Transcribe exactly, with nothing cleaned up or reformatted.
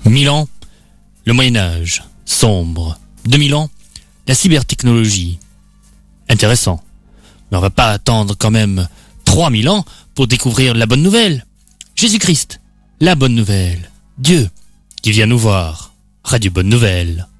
Mille ans, le Moyen-Âge, sombre. Deux mille ans, la cybertechnologie. Intéressant. Mais on va pas attendre quand même trois mille ans pour découvrir la bonne nouvelle. Jésus-Christ, la bonne nouvelle. Dieu, qui vient nous voir. Radio Bonne Nouvelle.